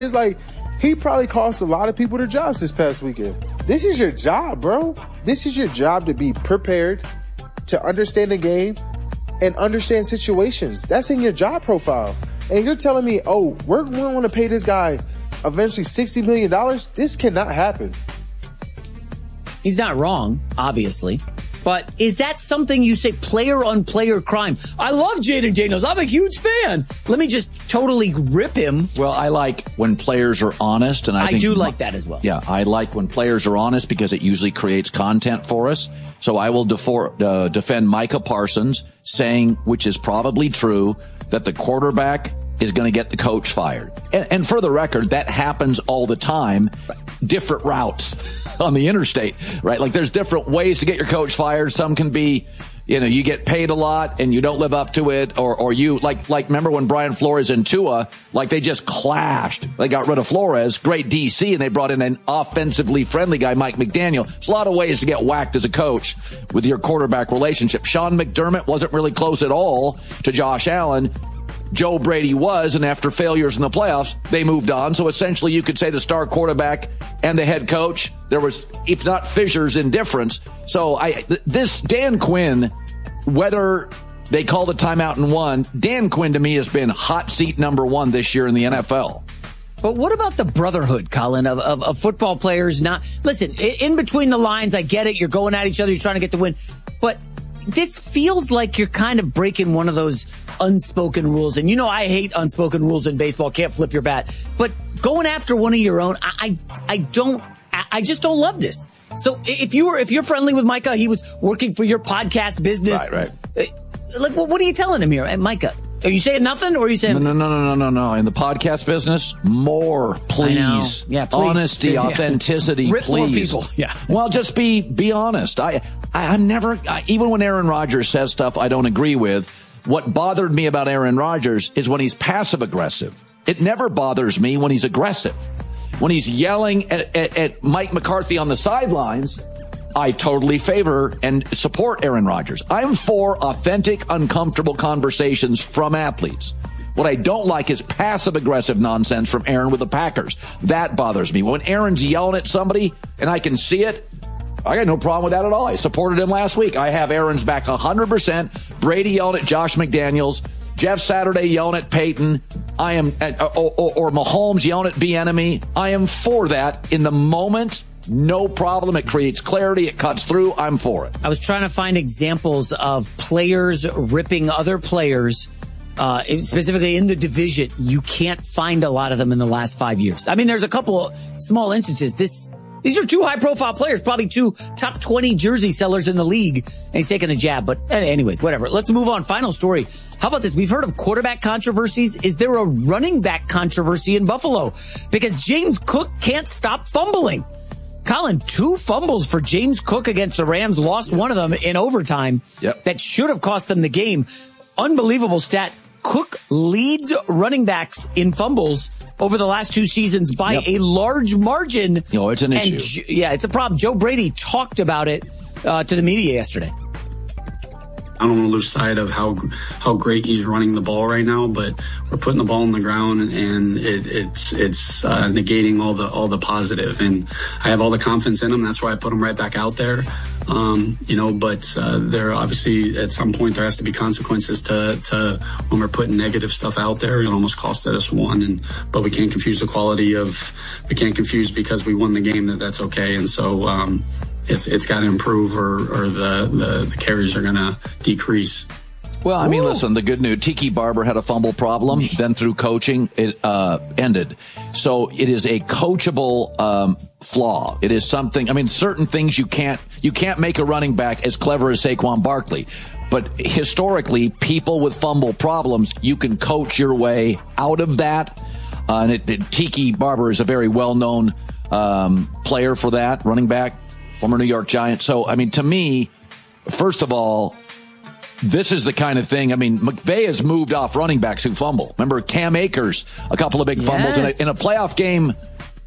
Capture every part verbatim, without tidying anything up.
It's like he probably cost a lot of people their jobs this past weekend. This is your job, bro. This is your job to be prepared, to understand the game, and understand situations. That's in your job profile. And you're telling me, oh, we're going to pay this guy eventually sixty million dollars? This cannot happen. He's not wrong, obviously. But is that something you say, player on player crime? I love Jaden Daniels. I'm a huge fan. Let me just totally rip him. Well, I like when players are honest. and I, I think do like that as well. Yeah, I like when players are honest because it usually creates content for us. So I will defor- uh, defend Micah Parsons saying, which is probably true, that the quarterback is going to get the coach fired. And, and for the record, that happens all the time. Different routes on the interstate, right? Like there's different ways to get your coach fired. Some can be, you know, you get paid a lot and you don't live up to it, or, or you like, like remember when Brian Flores and Tua, like they just clashed. They got rid of Flores, great D C, and they brought in an offensively friendly guy, Mike McDaniel. There's a lot of ways to get whacked as a coach with your quarterback relationship. Sean McDermott wasn't really close at all to Josh Allen. Joe Brady was, and after failures in the playoffs, they moved on. So essentially you could say the star quarterback and the head coach, there was, if not fissures, in difference. So I, this Dan Quinn, whether they called a timeout and won, Dan Quinn to me has been hot seat number one this year in the N F L. But what about the brotherhood, Colin, of, of, of football players? Not, listen, in between the lines, I get it. You're going at each other. You're trying to get the win. But this feels like you're kind of breaking one of those unspoken rules. And you know, I hate unspoken rules in baseball. Can't flip your bat. But going after one of your own, I, I, I don't, I just don't love this. So if you were, if you're friendly with Micah, he was working for your podcast business. Right, right. Like, what are you telling him here? And Micah, are you saying nothing, or are you saying no, no, no, no, no, no? In the podcast business, more, please. Yeah, please. Honesty, yeah. authenticity, Rip please. More people. Yeah. Well, just be be honest. I, I I'm never, I, even when Aaron Rodgers says stuff I don't agree with. What bothered me about Aaron Rodgers is when he's passive aggressive. It never bothers me when he's aggressive. When he's yelling at, at, at Mike McCarthy on the sidelines, I totally favor and support Aaron Rodgers. I'm for authentic, uncomfortable conversations from athletes. What I don't like is passive-aggressive nonsense from Aaron with the Packers. That bothers me. When Aaron's yelling at somebody and I can see it, I got no problem with that at all. I supported him last week. I have Aaron's back one hundred percent. Brady yelling at Josh McDaniels. Jeff Saturday yelling at Peyton. I am, at, or, or, or Mahomes yelling at Bieniemy. I am for that in the moment. No problem. It creates clarity. It cuts through. I'm for it. I was trying to find examples of players ripping other players, uh, specifically in the division. You can't find a lot of them in the last five years. I mean, there's a couple small instances. This, these are two high-profile players, probably two top twenty jersey sellers in the league, and he's taking a jab. But anyways, whatever. Let's move on. Final story. How about this? We've heard of quarterback controversies. Is there a running back controversy in Buffalo? Because James Cook can't stop fumbling. Colin, two fumbles for James Cook against the Rams, lost one of them in overtime. Yep. That should have cost them the game. Unbelievable stat. Cook leads running backs in fumbles over the last two seasons by yep. a large margin. Oh, it's an and, issue. Yeah, it's a problem. Joe Brady talked about it uh, to the media yesterday. I don't want to lose sight of how how great he's running the ball right now, but we're putting the ball on the ground and it, it's it's uh, negating all the all the positive. And I have all the confidence in him. That's why I put him right back out there. Um, you know, but uh, there obviously at some point there has to be consequences to to when we're putting negative stuff out there. It almost costed us one, and but we can't confuse the quality of we can't confuse because we won the game that that's okay. And so. Um, It's it's got to improve, or, or the, the, the carries are going to decrease. Well, I mean, Ooh. listen, the good news, Tiki Barber had a fumble problem. Then through coaching, it uh, ended. So it is a coachable um, flaw. It is something, I mean, certain things you can't, you can't make a running back as clever as Saquon Barkley. But historically, people with fumble problems, you can coach your way out of that. Uh, and it, it, Tiki Barber is a very well-known um, player for that, running back. Former New York Giant. So, I mean, to me, first of all, this is the kind of thing. I mean, McVay has moved off running backs who fumble. Remember Cam Akers, a couple of big fumbles yes. in, a, in a playoff game.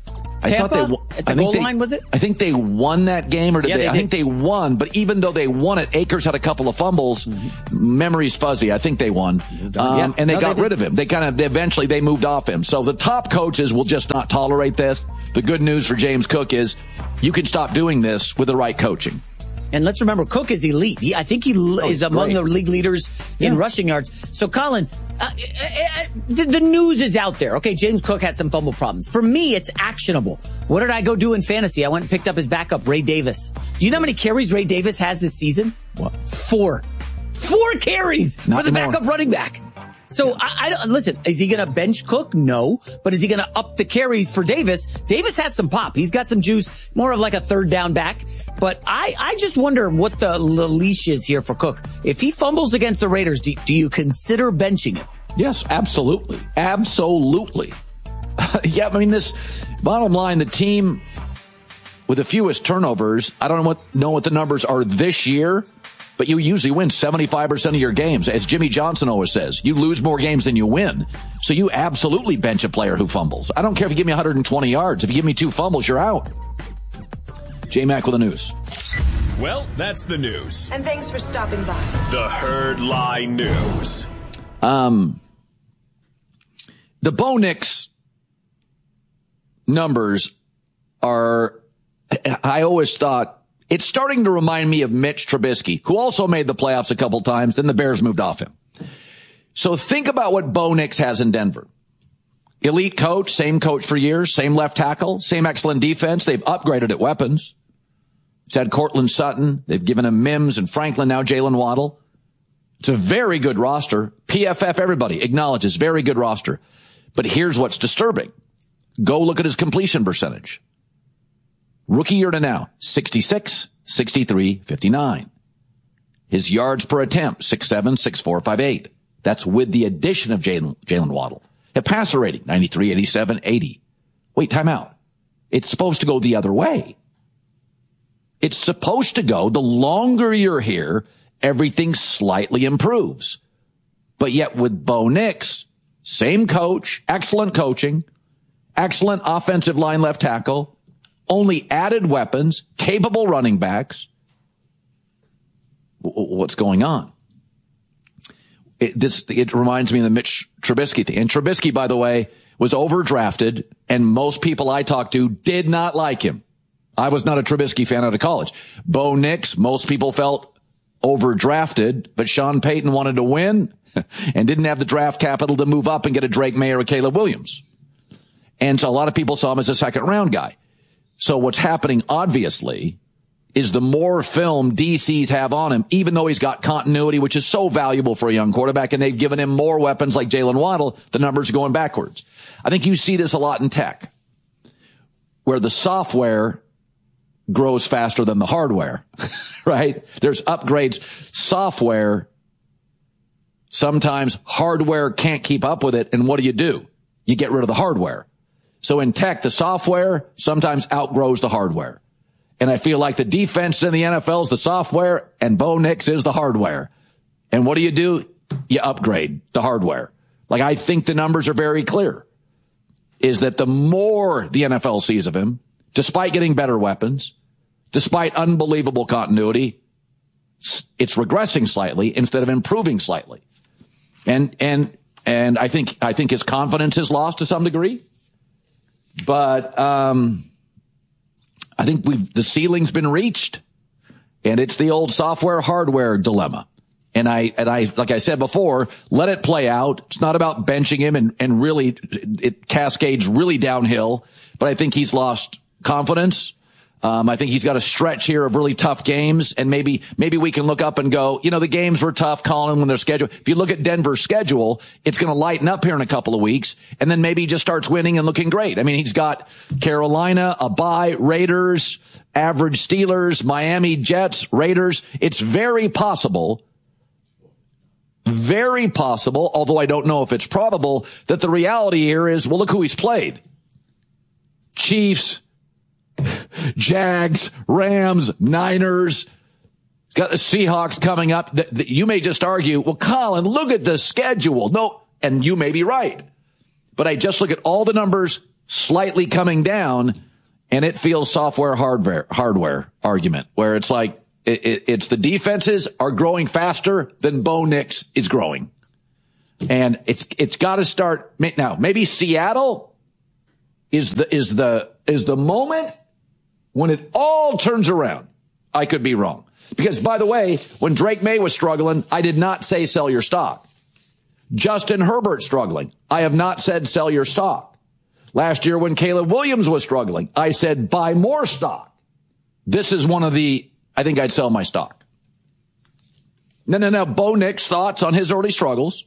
I Tampa? thought they won. At the I goal think they, line, was it? I think they won that game, or did Yeah, they? they I did. think they won. But even though they won it, Akers had a couple of fumbles. Mm-hmm. Memory's fuzzy. I think they won, um, yeah. and they no, got they rid of him. They kind of eventually they moved off him. So the top coaches will just not tolerate this. The good news for James Cook is you can stop doing this with the right coaching. And let's remember, Cook is elite. He, I think he oh, is among great. the league leaders in yeah. rushing yards. So, Colin, uh, uh, uh, the, the news is out there. Okay, James Cook had some fumble problems. For me, it's actionable. What did I go do in fantasy? I went and picked up his backup, Ray Davis. Do you know how many carries Ray Davis has this season? What? Four. Four carries Not for the anymore. backup running back. So, I, I don't, listen, is he going to bench Cook? No. But is he going to up the carries for Davis? Davis has some pop. He's got some juice, more of like a third down back. But I, I just wonder what the, the leash is here for Cook. If he fumbles against the Raiders, do, do you consider benching him? Yes, absolutely. Absolutely. Yeah, I mean, this, bottom line, the team with the fewest turnovers, I don't know what, know what the numbers are this year, but you usually win seventy-five percent of your games. As Jimmy Johnson always says, you lose more games than you win. So you absolutely bench a player who fumbles. I don't care if you give me one hundred twenty yards. If you give me two fumbles, you're out. J-Mac with the news. Well, that's the news. And thanks for stopping by. The Herd Lie News. Um, the Bo Nix numbers are, I always thought, it's starting to remind me of Mitch Trubisky, who also made the playoffs a couple times, then the Bears moved off him. So think about what Bo Nix has in Denver. Elite coach, same coach for years, same left tackle, same excellent defense. They've upgraded at weapons. He's had Cortland Sutton. They've given him Mims and Franklin, now Jalen Waddle. It's a very good roster. P F F, everybody acknowledges, very good roster. But here's what's disturbing. Go look at his completion percentage. Rookie year to now, sixty-six, sixty-three, fifty-nine. His yards per attempt, six seven, six four, five eight. That's with the addition of Jalen Jalen Waddle. A passer rating, ninety-three, eighty-seven, eighty. Wait, time out. It's supposed to go the other way. It's supposed to go, the longer you're here, everything slightly improves. But yet with Bo Nix, same coach, excellent coaching, excellent offensive line left tackle, only added weapons, capable running backs. What's going on? It, this, it reminds me of the Mitch Trubisky thing. And Trubisky, by the way, was overdrafted, and most people I talked to did not like him. I was not a Trubisky fan out of college. Bo Nix, most people felt overdrafted, but Sean Payton wanted to win and didn't have the draft capital to move up and get a Drake May or a Caleb Williams. And so a lot of people saw him as a second round guy. So what's happening, obviously, is the more film D Cs have on him, even though he's got continuity, which is so valuable for a young quarterback, and they've given him more weapons like Jalen Waddle, the numbers are going backwards. I think you see this a lot in tech, where the software grows faster than the hardware, right? There's upgrades. Software, sometimes hardware can't keep up with it, and what do you do? You get rid of the hardware. So in tech, the software sometimes outgrows the hardware. And I feel like the defense in the N F L is the software and Bo Nix is the hardware. And what do you do? You upgrade the hardware. Like, I think the numbers are very clear, is that the more the N F L sees of him, despite getting better weapons, despite unbelievable continuity, it's regressing slightly instead of improving slightly. And, and, and I think, I think his confidence is lost to some degree. But um, I think we've the ceiling's been reached, and it's the old software hardware dilemma. And I and I like I said before, let it play out. It's not about benching him and and really it, it cascades really downhill. But I think he's lost confidence. Um, I think he's got a stretch here of really tough games, and maybe maybe we can look up and go, you know, the games were tough, Colin, when they're scheduled. If you look at Denver's schedule, it's going to lighten up here in a couple of weeks, and then maybe he just starts winning and looking great. I mean, he's got Carolina, a bye, Raiders, average Steelers, Miami Jets, Raiders. It's very possible, very possible, although I don't know if it's probable, that the reality here is, well, look who he's played. Chiefs, Jags, Rams, Niners, got the Seahawks coming up. You may just argue, well, Colin, look at the schedule. No, and you may be right. But I just look at all the numbers slightly coming down. and it feels software hardware hardware argument where it's like it, it, it's the defenses are growing faster than Bo Nix is growing, and it's it's got to start now. Maybe Seattle is the is the is the moment when it all turns around. I could be wrong, because by the way, when Drake May was struggling, I did not say sell your stock. Justin Herbert struggling, I have not said sell your stock. Last year when Caleb Williams was struggling, I said buy more stock. This is one of the, I think I'd sell my stock. No, no, no. Bo Nix, thoughts on his early struggles?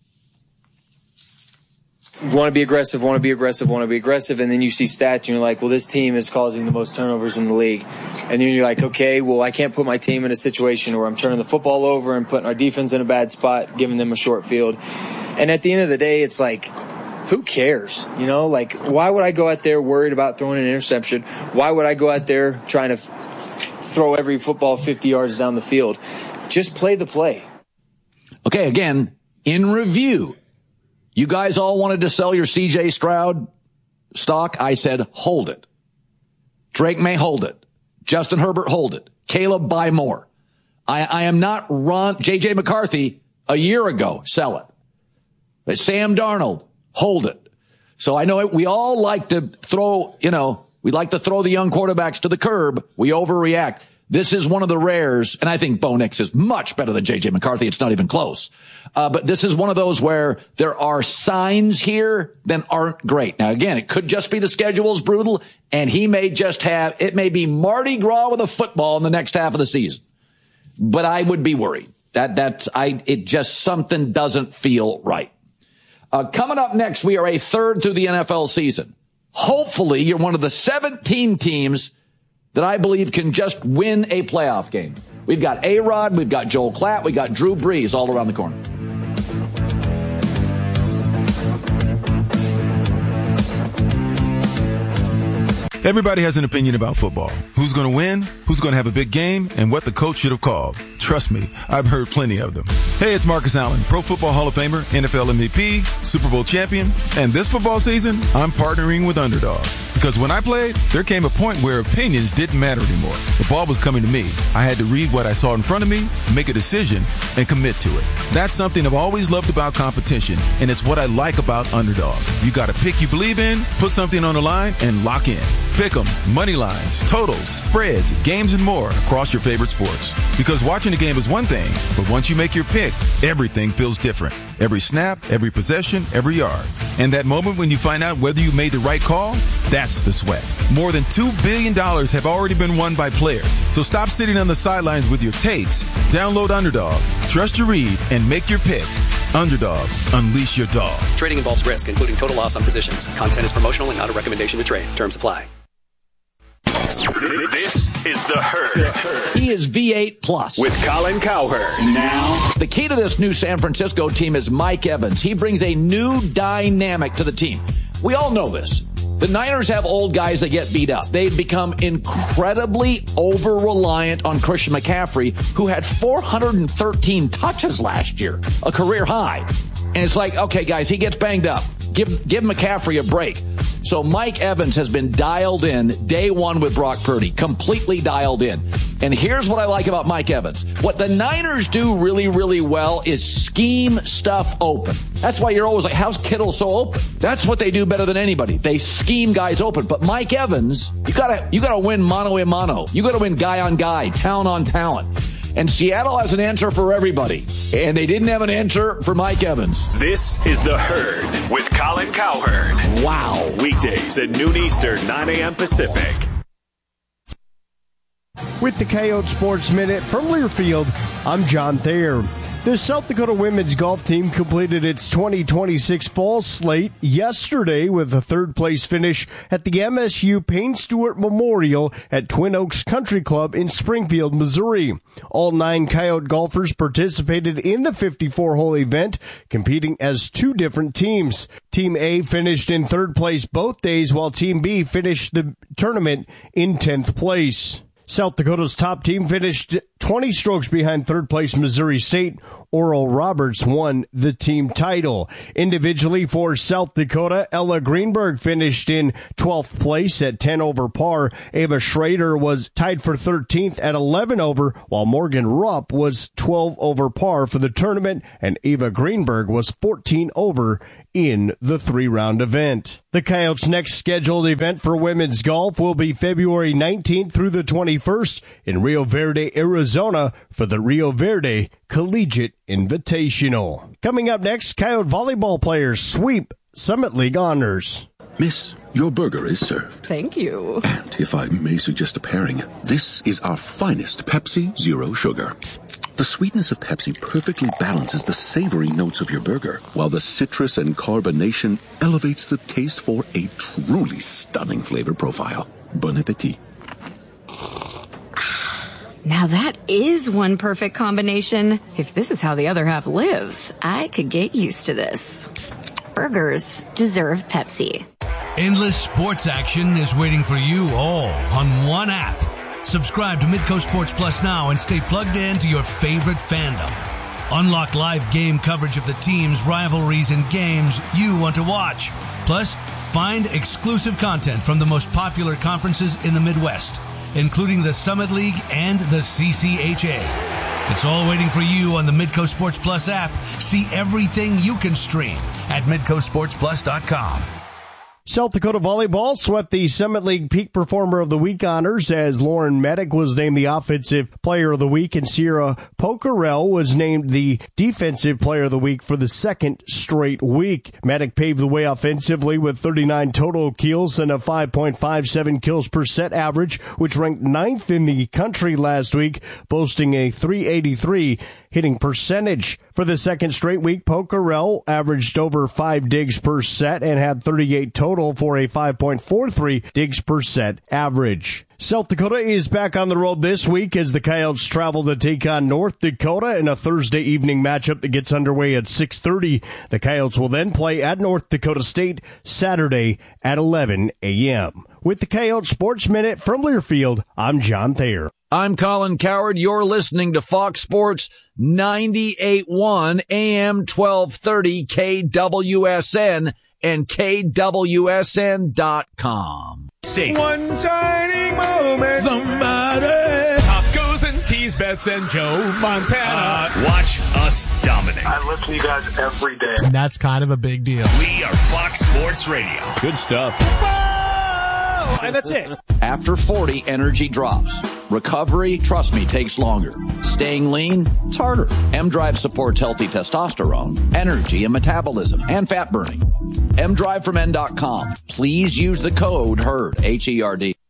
Want to be aggressive, want to be aggressive, want to be aggressive, and then you see stats and you're like, well, this team is causing the most turnovers in the league. And then you're like, okay, well, I can't put my team in a situation where I'm turning the football over and putting our defense in a bad spot, giving them a short field. And at the end of the day, it's like, who cares? You know, like, why would I go out there worried about throwing an interception? Why would I go out there trying to f- throw every football fifty yards down the field? Just play the play. Okay, again, in review, you guys all wanted to sell your C J Stroud stock. I said, hold it. Drake May, hold it. Justin Herbert, hold it. Caleb, buy more. I, I am not Ron, J J McCarthy a year ago, sell it. But Sam Darnold, hold it. So I know it, we all like to throw, you know, we like to throw the young quarterbacks to the curb. We overreact. This is one of the rares, and I think Bo Nix is much better than J J McCarthy. It's not even close. Uh, but this is one of those where there are signs here that aren't great. Now, again, it could just be the schedule is brutal, and he may just have, it may be Mardi Gras with a football in the next half of the season. But I would be worried. That, that's, I, it just, something doesn't feel right. Uh, coming up next, we are a third through the N F L season. Hopefully, you're one of the seventeen teams that I believe can just win a playoff game. We've got A-Rod, we've got Joel Klatt, we've got Drew Brees all around the corner. Everybody has an opinion about football. Who's going to win, who's going to have a big game, and what the coach should have called. Trust me, I've heard plenty of them. Hey, it's Marcus Allen, Pro Football Hall of Famer, N F L M V P, Super Bowl champion, and this football season, I'm partnering with Underdog. Because when I played, there came a point where opinions didn't matter anymore. The ball was coming to me. I had to read what I saw in front of me, make a decision, and commit to it. That's something I've always loved about competition, and it's what I like about Underdog. You got a pick you believe in, put something on the line, and lock in. Pick 'em, money lines, totals, spreads, games, and more across your favorite sports. Because watching the game is one thing, but once you make your pick, everything feels different. Every snap, every possession, every yard. And that moment when you find out whether you made the right call, that's the sweat. More than two billion dollars have already been won by players. So stop sitting on the sidelines with your takes. Download Underdog, trust your read, and make your pick. Underdog, unleash your dog. Trading involves risk, including total loss on positions. Content is promotional and not a recommendation to trade. Terms apply. This is The Herd. He is V eight plus. With Colin Cowherd. Now. The key to this new San Francisco team is Mike Evans. He brings a new dynamic to the team. We all know this. The Niners have old guys that get beat up. They've become incredibly over-reliant on Christian McCaffrey, who had four hundred thirteen touches last year, a career high. And it's like, okay, guys, he gets banged up. Give, give McCaffrey a break. So Mike Evans has been dialed in day one with Brock Purdy, completely dialed in. And here's what I like about Mike Evans. What the Niners do really, really well is scheme stuff open. That's why you're always like, how's Kittle so open? That's what they do better than anybody. They scheme guys open. But Mike Evans, you gotta, you gotta win mano a mano. You gotta win guy on guy, talent on talent. And Seattle has an answer for everybody. And they didn't have an answer for Mike Evans. This is The Herd with Colin Cowherd. Wow. Weekdays at noon Eastern, nine a.m. Pacific. With the Coyote Sports Minute from Learfield, I'm John Thayer. The South Dakota women's golf team completed its twenty twenty-six fall slate yesterday with a third-place finish at the M S U Payne Stewart Memorial at Twin Oaks Country Club in Springfield, Missouri. All nine Coyote golfers participated in the fifty-four hole event, competing as two different teams. Team A finished in third place both days, while Team B finished the tournament in tenth place. South Dakota's top team finished twenty strokes behind third place Missouri State, Oral Roberts won the team title. Individually for South Dakota, Ella Greenberg finished in twelfth place at ten over par. Ava Schrader was tied for thirteenth at eleven over, while Morgan Rupp was twelve over par for the tournament, and Ava Greenberg was fourteen over in the three-round event. The Coyotes' next scheduled event for women's golf will be February nineteenth through the twenty-first in Rio Verde, Arizona for the Rio Verde Collegiate Invitational. Coming up next, Coyote volleyball players sweep Summit League honors. Miss, your burger is served. Thank you. And if I may suggest a pairing, this is our finest Pepsi Zero Sugar. The sweetness of Pepsi perfectly balances the savory notes of your burger, while the citrus and carbonation elevates the taste for a truly stunning flavor profile. Bon appetit. Now that is one perfect combination. If this is how the other half lives, I could get used to this. Burgers deserve Pepsi. Endless sports action is waiting for you all on one app. Subscribe to Midco Sports Plus now and stay plugged in to your favorite fandom. Unlock live game coverage of the teams, rivalries, and games you want to watch. Plus, find exclusive content from the most popular conferences in the Midwest, including the Summit League and the C C H A. It's all waiting for you on the Midco Sports Plus app. See everything you can stream at midco sports plus dot com. South Dakota volleyball swept the Summit League Peak Performer of the Week honors as Lauren Medic was named the Offensive Player of the Week and Sierra Pocarel was named the Defensive Player of the Week for the second straight week. Medic paved the way offensively with thirty-nine total kills and a five point five seven kills per set average, which ranked ninth in the country last week, boasting a three eighty-three hitting percentage. For the second straight week, Pocarel averaged over five digs per set and had thirty-eight total for a five point four three digs per set average. South Dakota is back on the road this week as the Coyotes travel to take on North Dakota in a Thursday evening matchup that gets underway at six thirty. The Coyotes will then play at North Dakota State Saturday at eleven a.m. With the Coyotes Sports Minute from Learfield, I'm John Thayer. I'm Colin Cowherd. You're listening to Fox Sports ninety-eight point one A M twelve thirty K W S N and K W S N dot com. Sing. One shining moment. Somebody. Pop goes and tease Bets and Joe Montana. Uh, watch us dominate. I listen to you guys every day. And that's kind of a big deal. We are Fox Sports Radio. Good stuff. And that's it. After forty, energy drops. Recovery, trust me, takes longer. Staying lean, it's harder. M-Drive supports healthy testosterone, energy, and metabolism, and fat burning. M Drive from N dot com. Please use the code HERD, H E R D.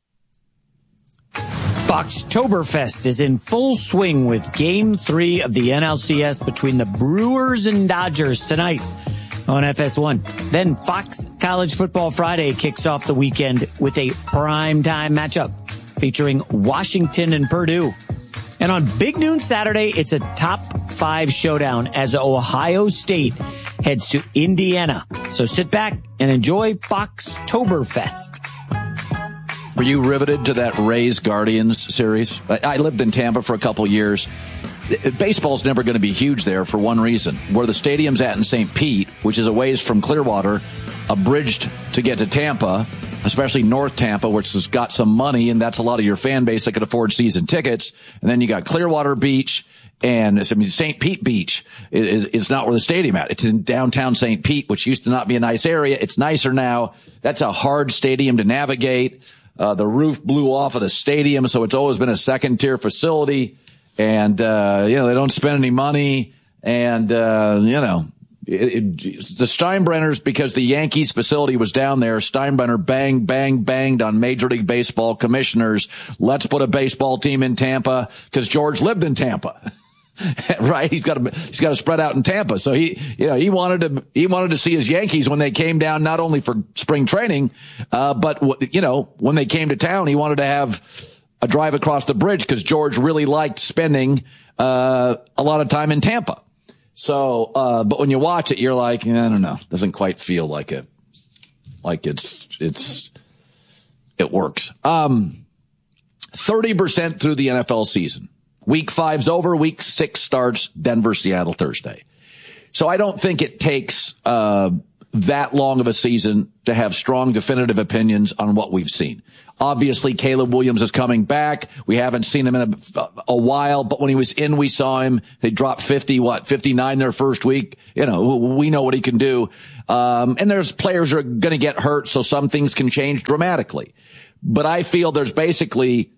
Foxtoberfest is in full swing with Game three of the N L C S between the Brewers and Dodgers tonight on F S one. Then Fox College Football Friday kicks off the weekend with a primetime matchup featuring Washington and Purdue. And on Big Noon Saturday, it's a top five showdown as Ohio State heads to Indiana. So sit back and enjoy Foxtoberfest. Were you riveted to that Rays Guardians series? I lived in Tampa for a couple years. Baseball's never going to be huge there for one reason. Where the stadium's at in Saint Pete, which is a ways from Clearwater, abridged to get to Tampa, especially North Tampa, which has got some money, and that's a lot of your fan base that could afford season tickets. And then you got Clearwater Beach, and I mean Saint Pete Beach is, is not where the stadium at. It's in downtown Saint Pete, which used to not be a nice area. It's nicer now. That's a hard stadium to navigate. Uh, the roof blew off of the stadium, so it's always been a second-tier facility. And, uh, you know, they don't spend any money. And, uh, you know, it, it, the Steinbrenners, because the Yankees facility was down there, Steinbrenner bang, bang, banged on Major League Baseball commissioners. Let's put a baseball team in Tampa because George lived in Tampa. Right? He's got to, he's got to spread out in Tampa. So he, you know, he wanted to, he wanted to see his Yankees when they came down, not only for spring training, uh, but, you know, when they came to town, he wanted to have a drive across the bridge because George really liked spending, uh, a lot of time in Tampa. So, uh, but when you watch it, you're like, I don't know, doesn't quite feel like it, like it's, it's, it works. Um, thirty percent through the N F L season. Week five's over. Week six starts Denver, Seattle Thursday. So I don't think it takes uh that long of a season to have strong, definitive opinions on what we've seen. Obviously, Caleb Williams is coming back. We haven't seen him in a, a while, but when he was in, we saw him. They dropped fifty, what, fifty-nine their first week. You know, we know what he can do. Um, and there's players who are going to get hurt, so some things can change dramatically. But I feel there's basically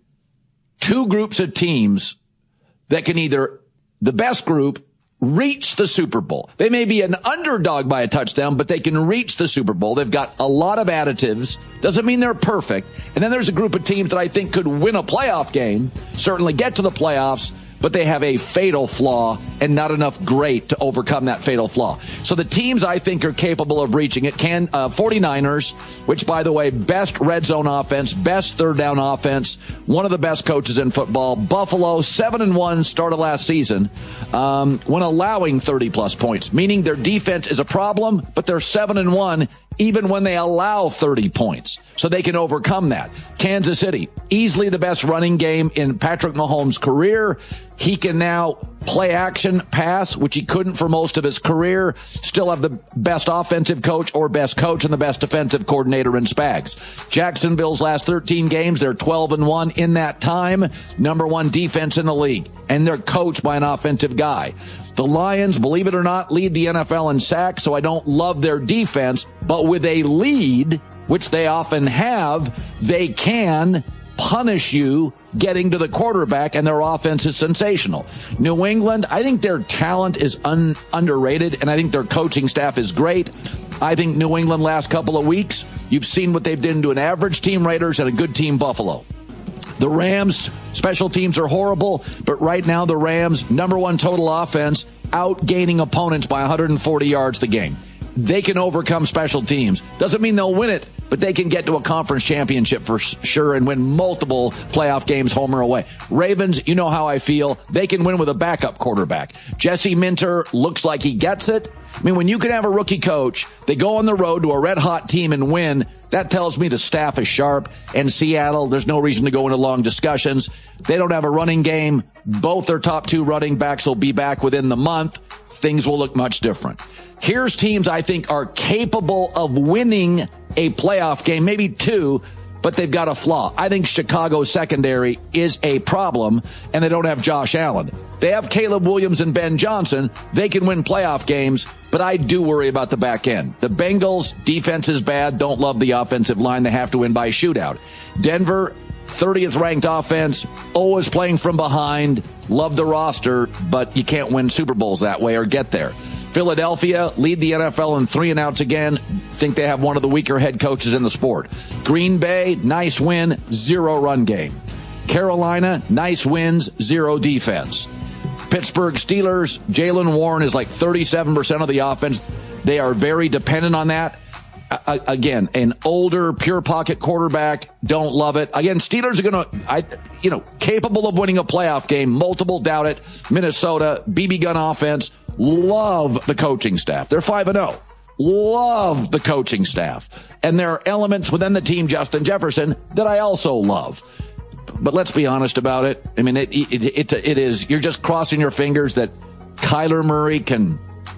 two groups of teams that can either, the best group, reach the Super Bowl. They may be an underdog by a touchdown, but they can reach the Super Bowl. They've got a lot of additives. Doesn't mean they're perfect. And then there's a group of teams that I think could win a playoff game, certainly get to the playoffs, but they have a fatal flaw and not enough great to overcome that fatal flaw. So the teams I think are capable of reaching it can, uh, 49ers, which, by the way, best red zone offense, best third down offense, one of the best coaches in football. Buffalo, seven and one, started last season, um, when allowing thirty plus points, meaning their defense is a problem, but they're seven and one even when they allow thirty points. So they can overcome that. Kansas City, easily the best running game in Patrick Mahomes' career. He can now play action pass, which he couldn't for most of his career. Still have the best offensive coach or best coach and the best defensive coordinator in Spags. Jacksonville's last thirteen games, they're twelve and one in that time. Number one defense in the league. And they're coached by an offensive guy. The Lions, believe it or not, lead the N F L in sacks, so I don't love their defense. But with a lead, which they often have, they can punish you getting to the quarterback, and their offense is sensational. New England, I think their talent is un- underrated, and I think their coaching staff is great. I think New England last couple of weeks, you've seen what they've done to an average team Raiders and a good team Buffalo. The Rams, special teams are horrible, but right now the Rams, number one total offense, outgaining opponents by one hundred forty yards the game. They can overcome special teams. Doesn't mean they'll win it, but they can get to a conference championship for sure and win multiple playoff games home or away. Ravens, you know how I feel. They can win with a backup quarterback. Jesse Minter looks like he gets it. I mean, when you can have a rookie coach, they go on the road to a red-hot team and win, that tells me the staff is sharp. And Seattle, there's no reason to go into long discussions. They don't have a running game. Both their top two running backs will be back within the month. Things will look much different. Here's teams I think are capable of winning a playoff game, maybe two, but they've got a flaw. I think Chicago's secondary is a problem, and they don't have Josh Allen. They have Caleb Williams and Ben Johnson. They can win playoff games, but I do worry about the back end. The Bengals' defense is bad. Don't love the offensive line. They have to win by a shootout. Denver, thirtieth ranked offense, always playing from behind. Love the roster, but you can't win Super Bowls that way or get there. Philadelphia, lead the N F L in three and outs again. Think they have one of the weaker head coaches in the sport. Green Bay, nice win, zero run game. Carolina, nice wins, zero defense. Pittsburgh Steelers, Jaylen Warren is like thirty-seven percent of the offense. They are very dependent on that. Uh, again, an older, pure pocket quarterback. Don't love it. Again, Steelers are going to, I, you know, capable of winning a playoff game. Multiple, doubt it. Minnesota, B B gun offense. Love the coaching staff. They're five and oh. Love the coaching staff. And there are elements within the team, Justin Jefferson, that I also love. But let's be honest about it. I mean, it, it, it, it is, you're just crossing your fingers that Kyler Murray can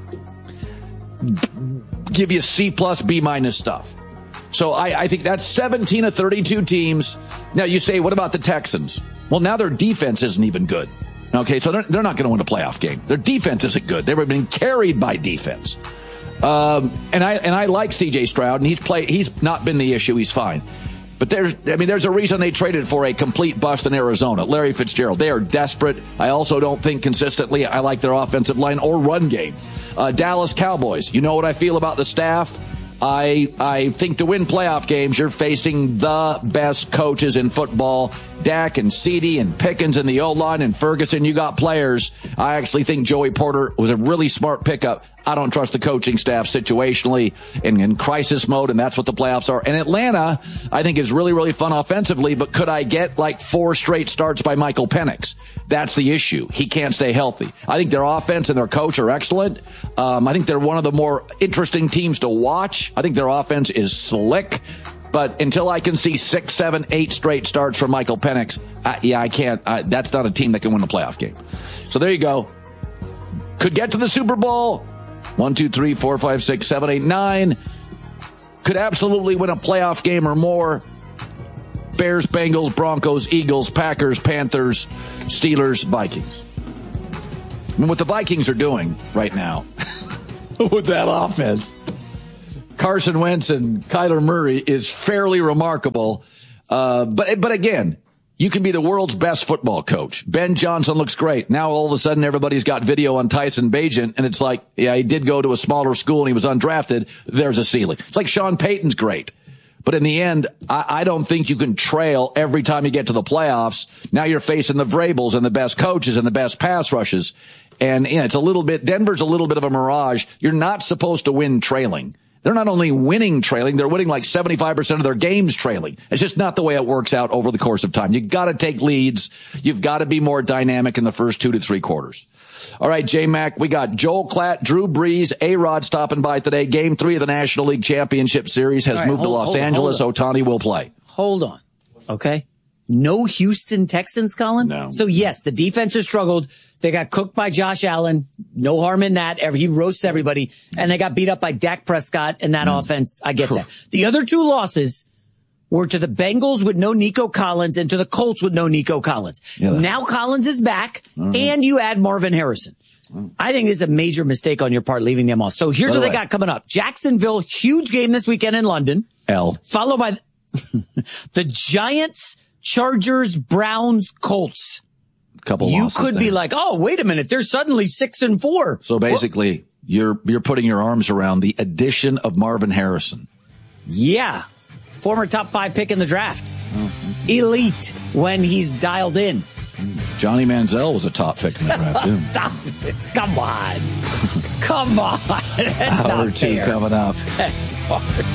give you C plus, B minus stuff. So I, I think that's seventeen of thirty-two teams. Now you say, what about the Texans? Well, now their defense isn't even good. Okay, so they're, they're not going to win a playoff game. Their defense isn't good. They've been carried by defense. Um, and I and I like C J Stroud, and he's play, he's not been the issue. He's fine. But there's, I mean, there's a reason they traded for a complete bust in Arizona. Larry Fitzgerald. They are desperate. I also don't think consistently I like their offensive line or run game. Uh, Dallas Cowboys. You know what I feel about the staff? I I think to win playoff games, you're facing the best coaches in football. Dak and CeeDee and Pickens and the O-line and Ferguson, you got players. I actually think Joey Porter was a really smart pickup. I don't trust the coaching staff situationally in, in crisis mode, and that's what the playoffs are. And Atlanta, I think, is really, really fun offensively, but could I get like four straight starts by Michael Penix? That's the issue. He can't stay healthy. I think their offense and their coach are excellent. Um, I think they're one of the more interesting teams to watch. I think their offense is slick. But until I can see six, seven, eight straight starts from Michael Penix, I, yeah, I can't. I, that's not a team that can win a playoff game. So there you go. Could get to the Super Bowl. One, two, three, four, five, six, seven, eight, nine. Could absolutely win a playoff game or more. Bears, Bengals, Broncos, Eagles, Packers, Panthers, Steelers, Vikings. I mean, what the Vikings are doing right now with that offense, Carson Wentz and Kyler Murray, is fairly remarkable. Uh, but, but again, you can be the world's best football coach. Ben Johnson looks great. Now all of a sudden everybody's got video on Tyson Bagent, and it's like, yeah, he did go to a smaller school and he was undrafted. There's a ceiling. It's like Sean Payton's great. But in the end, I, I don't think you can trail every time you get to the playoffs. Now you're facing the Vrabels and the best coaches and the best pass rushes. And you know, it's a little bit, Denver's a little bit of a mirage. You're not supposed to win trailing. They're not only winning trailing, they're winning like seventy-five percent of their games trailing. It's just not the way it works out over the course of time. You've got to take leads. You've got to be more dynamic in the first two to three quarters. All right, J-Mac, we got Joel Klatt, Drew Brees, A-Rod stopping by today. Game three of the National League Championship Series has right, moved hold, to Los hold, Angeles. hold Ohtani will play. Hold on. Okay. No Houston Texans, Colin? No. So, yes, the defense has struggled. They got cooked by Josh Allen. No harm in that. He roasts everybody. And they got beat up by Dak Prescott and that mm. offense. I get that. The other two losses were to the Bengals with no Nico Collins and to the Colts with no Nico Collins. Yeah. Now Collins is back, mm-hmm. and you add Marvin Harrison. I think this is a major mistake on your part, leaving them off. So here's what they got coming up. Jacksonville, huge game this weekend in London. L. Followed by the Giants, Chargers, Browns, Colts. Couple you losses could there. be like, oh, wait a minute, they're suddenly six and four. So basically, what? you're you're putting your arms around the addition of Marvin Harrison. Yeah. Former top five pick in the draft. Mm-hmm. Elite when he's dialed in. Johnny Manziel was a top pick in the draft, too. Stop it. Come on. Come on. That's Hour not two fair. coming up. That's hard.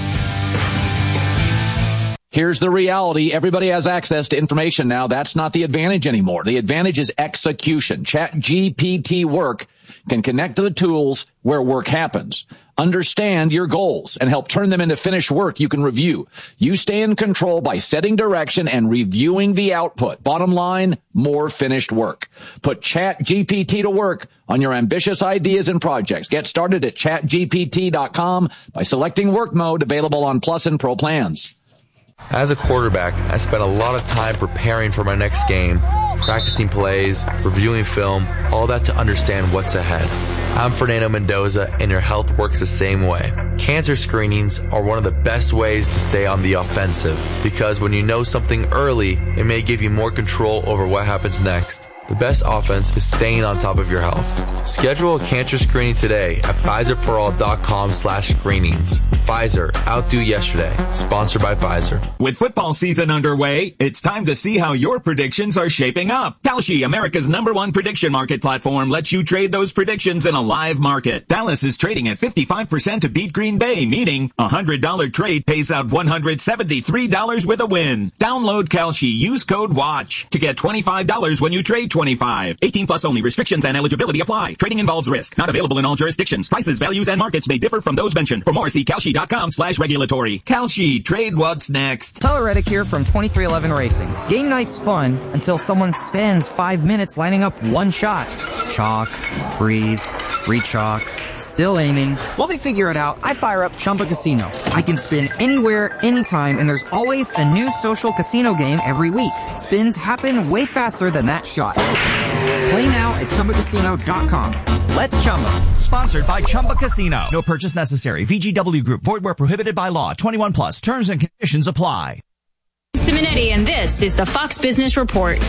Here's the reality. Everybody has access to information now. That's not the advantage anymore. The advantage is execution. ChatGPT Work can connect to the tools where work happens. Understand your goals and help turn them into finished work you can review. You stay in control by setting direction and reviewing the output. Bottom line, more finished work. Put ChatGPT to work on your ambitious ideas and projects. Get started at chat G P T dot com by selecting work mode, available on Plus and Pro plans. As a quarterback, I spent a lot of time preparing for my next game, practicing plays, reviewing film, all that to understand what's ahead. I'm Fernando Mendoza, and your health works the same way. Cancer screenings are one of the best ways to stay on the offensive, because when you know something early, it may give you more control over what happens next. The best offense is staying on top of your health. Schedule a cancer screening today at Pfizer For All dot com slash screenings. Pfizer, outdo yesterday. Sponsored by Pfizer. With football season underway, it's time to see how your predictions are shaping up. Kalshi, America's number one prediction market platform, lets you trade those predictions in a live market. Dallas is trading at fifty-five percent to beat Green Bay, meaning a one hundred dollars trade pays out one hundred seventy-three dollars with a win. Download Kalshi, use code WATCH to get twenty-five dollars when you trade twenty-five. eighteen plus only. Restrictions and eligibility apply. Trading involves risk. Not available in all jurisdictions. Prices, values, and markets may differ from those mentioned. For more, see Kalshi dot com slash regulatory. Kalshi. Trade what's next. Tyler Reddick here from twenty-three eleven Racing. Game night's fun until someone spends five minutes lining up one shot. Chalk, breathe, re-chalk, still aiming. While they figure it out, I fire up Chumba Casino. I can spin anywhere, anytime, and there's always a new social casino game every week. Spins happen way faster than that shot. Play now at Chumba Casino dot com. Let's Chumba. Sponsored by Chumba Casino. No purchase necessary. V G W Group. Void where prohibited by law. twenty-one plus. Terms and conditions apply. Simonetti, and this is the Fox Business Report.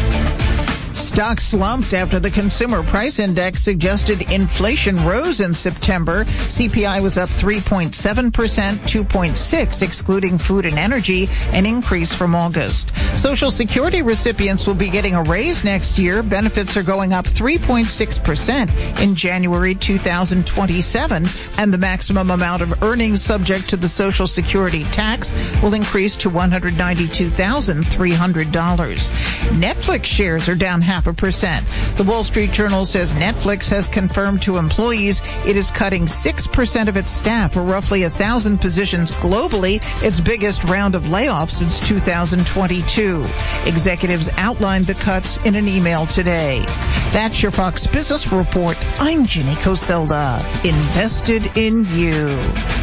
Stocks slumped after the Consumer Price Index suggested inflation rose in September. C P I was up three point seven percent, two point six excluding food and energy, an increase from August. Social Security recipients will be getting a raise next year. Benefits are going up three point six percent in January two thousand twenty-seven, and the maximum amount of earnings subject to the Social Security tax will increase to one hundred ninety-two thousand three hundred dollars. Netflix shares are down half half a percent. The Wall Street Journal says Netflix has confirmed to employees it is cutting six percent of its staff, or roughly one thousand positions globally, its biggest round of layoffs since two thousand twenty-two. Executives outlined the cuts in an email today. That's your Fox Business Report. I'm Ginny Coselda. Invested in you.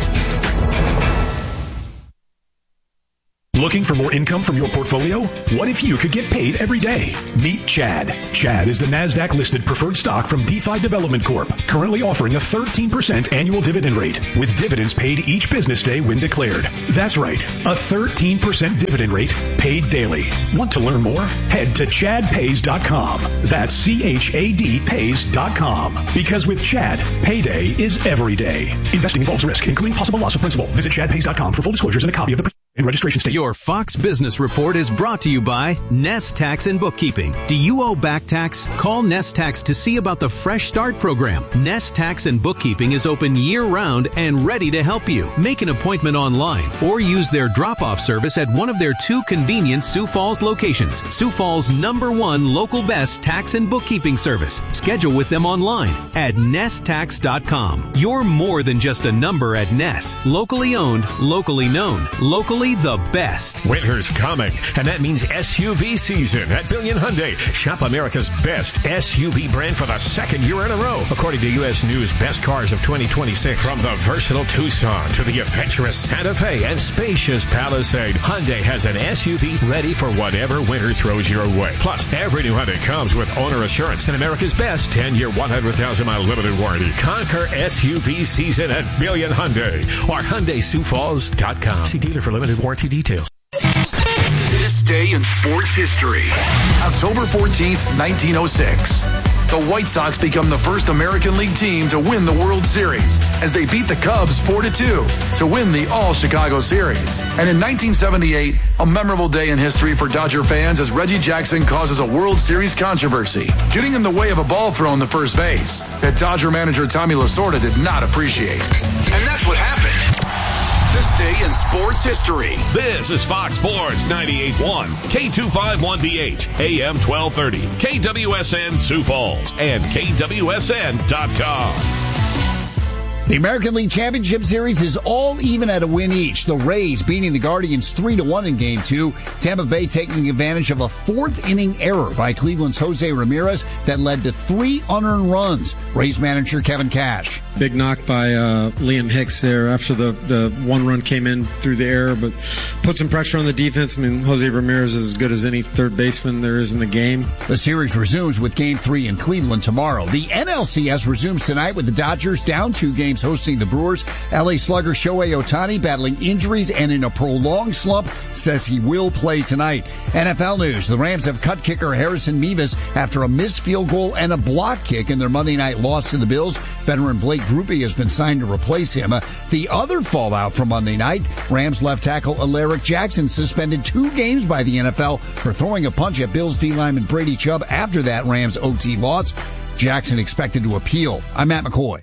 Looking for more income from your portfolio? What if you could get paid every day? Meet Chad. Chad is the NASDAQ-listed preferred stock from DeFi Development Corp, currently offering a thirteen percent annual dividend rate, with dividends paid each business day when declared. That's right, a thirteen percent dividend rate paid daily. Want to learn more? Head to chad pays dot com. That's C H A D pays dot com. Because with Chad, payday is every day. Investing involves risk, including possible loss of principal. Visit chad pays dot com for full disclosures and a copy of the and registration statement. Your Fox Business Report is brought to you by Nest Tax and Bookkeeping. Do you owe back tax? Call Nest Tax to see about the Fresh Start program. Nest Tax and Bookkeeping is open year-round and ready to help you. Make an appointment online or use their drop-off service at one of their two convenient Sioux Falls locations. Sioux Falls' number one local best tax and bookkeeping service. Schedule with them online at nest tax dot com. You're more than just a number at Nest. Locally owned, locally known, locally the best. Winter's coming, and that means S U V season at Billion Hyundai. Shop America's best S U V brand for the second year in a row, according to U S News Best Cars of twenty twenty-six. From the versatile Tucson to the adventurous Santa Fe and spacious Palisade, Hyundai has an S U V ready for whatever winter throws your way. Plus, every new Hyundai comes with owner assurance and America's best ten-year, one hundred thousand mile limited warranty. Conquer S U V season at Billion Hyundai or Hyundai Sioux Falls dot com. See dealer for limited warranty details. This day in sports history. October fourteenth, nineteen oh six. The White Sox become the first American League team to win the World Series as they beat the Cubs four to two to win the All-Chicago Series. And in nineteen seventy-eight, a memorable day in history for Dodger fans as Reggie Jackson causes a World Series controversy, getting in the way of a ball thrown to first base that Dodger manager Tommy Lasorda did not appreciate. And that's what happened. This day in sports history. This is Fox Sports ninety-eight point one, K two fifty-one D H, A M twelve thirty, K W S N Sioux Falls, and K W S N dot com. The American League Championship Series is all even at a win each. The Rays beating the Guardians three to one in Game two. Tampa Bay taking advantage of a fourth-inning error by Cleveland's Jose Ramirez that led to three unearned runs. Rays manager Kevin Cash. Big knock by uh, Liam Hicks there after the, the one run came in through the error, but put some pressure on the defense. I mean, Jose Ramirez is as good as any third baseman there is in the game. The series resumes with Game three in Cleveland tomorrow. The N L C S resumes tonight with the Dodgers down two games hosting the Brewers. L A slugger Shohei Ohtani battling injuries and in a prolonged slump says he will play tonight. N F L news. The Rams have cut kicker Harrison Mevis after a missed field goal and a block kick in their Monday night loss to the Bills. Veteran Blake Grupe has been signed to replace him. The other fallout from Monday night, Rams left tackle Alaric Jackson suspended two games by the N F L for throwing a punch at Bills D lineman Brady Chubb after that Rams O T loss. Jackson expected to appeal. I'm Matt McCoy.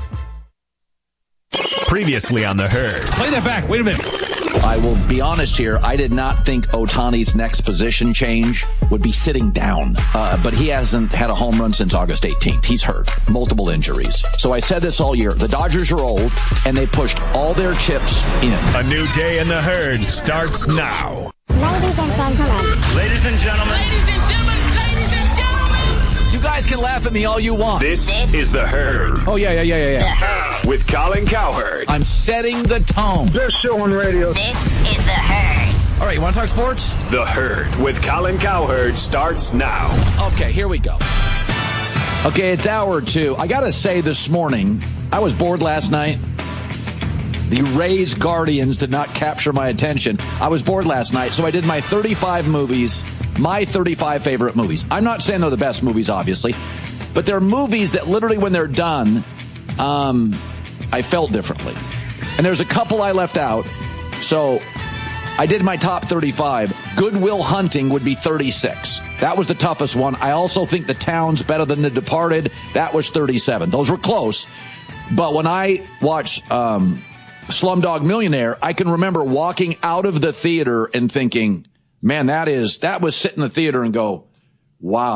Previously on The Herd. Play that back. Wait a minute. I will be honest here. I did not think Ohtani's next position change would be sitting down. Uh, but he hasn't had a home run since August eighteenth. He's hurt. Multiple injuries. So I said this all year. The Dodgers are old, and they pushed all their chips in. A new day in The Herd starts now. Ladies and gentlemen. Ladies and gentlemen. Ladies and gentlemen. Ladies and gentlemen. You guys can laugh at me all you want. This, this is The Herd. Oh, yeah, yeah, yeah, yeah, yeah. With Colin Cowherd. I'm setting the tone. Best show on radio. This is The Herd. All right, you want to talk sports? The Herd with Colin Cowherd starts now. Okay, here we go. Okay, it's hour two. I got to say this morning, I was bored last night. The Rays Guardians did not capture my attention. I was bored last night, so I did my thirty-five movies, my thirty-five favorite movies. I'm not saying they're the best movies, obviously, but they're movies that literally when they're done, um, I felt differently. And there's a couple I left out, so I did my top thirty-five. Good Will Hunting would be thirty-six. That was the toughest one. I also think The Town's better than The Departed. That was thirty-seven. Those were close. But when I watched um, Slumdog Millionaire, I can remember walking out of the theater and thinking, man, that is, that was sit in the theater and go, wow,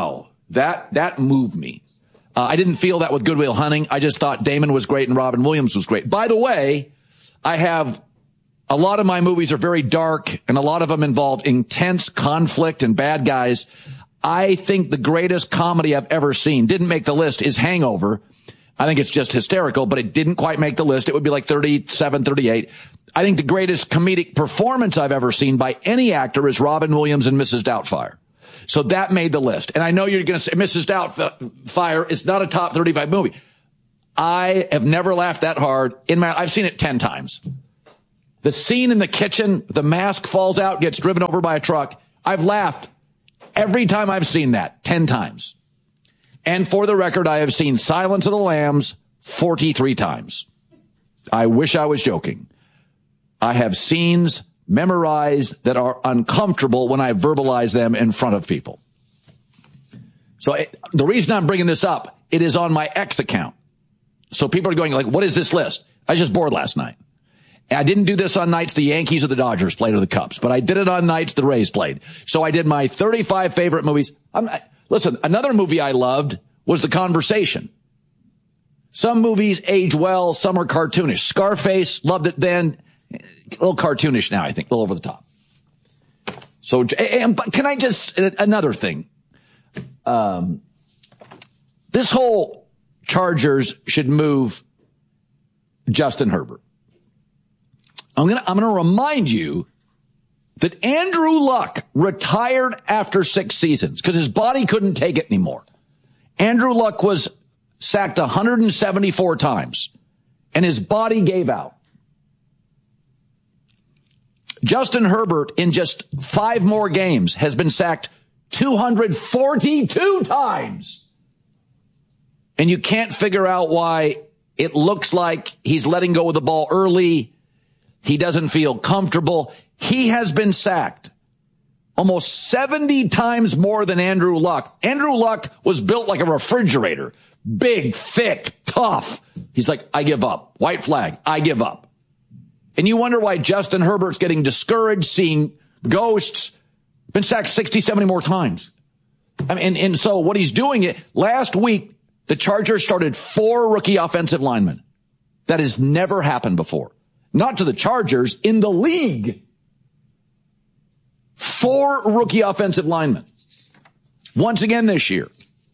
That, that moved me. Uh, I didn't feel that with Good Will Hunting. I just thought Damon was great and Robin Williams was great. By the way, I have a lot of my movies are very dark and a lot of them involve intense conflict and bad guys. I think the greatest comedy I've ever seen, didn't make the list, is Hangover. I think it's just hysterical, but it didn't quite make the list. It would be like thirty-seven, thirty-eight. I think the greatest comedic performance I've ever seen by any actor is Robin Williams and Missus Doubtfire. So that made the list. And I know you're going to say Missus Doubtfire is not a top thirty-five movie. I have never laughed that hard in my, I've seen it ten times. The scene in the kitchen, the mask falls out, gets driven over by a truck. I've laughed every time I've seen that, ten times. And for the record, I have seen Silence of the Lambs forty-three times. I wish I was joking. I have scenes memorized that are uncomfortable when I verbalize them in front of people. So it, the reason I'm bringing this up, it is on my X account. So people are going like, what is this list? I was just bored last night. I didn't do this on nights the Yankees or the Dodgers played or the Cubs, but I did it on nights the Rays played. So I did my thirty-five favorite movies. I'm, listen, another movie I loved was The Conversation. Some movies age well, some are cartoonish. Scarface, loved it then. A little cartoonish now, I think, a little over the top. So, and, can I just, another thing. Um, this whole Chargers should move Justin Herbert. I'm going to, I'm going to remind you that Andrew Luck retired after six seasons because his body couldn't take it anymore. Andrew Luck was sacked one hundred seventy-four times and his body gave out. Justin Herbert, in just five more games, has been sacked two hundred forty-two times. And you can't figure out why it looks like he's letting go of the ball early. He doesn't feel comfortable. He has been sacked almost seventy times more than Andrew Luck. Andrew Luck was built like a refrigerator. Big, thick, tough. He's like, I give up. White flag. I give up. And you wonder why Justin Herbert's getting discouraged, seeing ghosts, been sacked sixty, seventy more times. I mean, and, and so what he's doing it, last week, the Chargers started four rookie offensive linemen. That has never happened before. Not to the Chargers, in the league. Four rookie offensive linemen. Once again this year.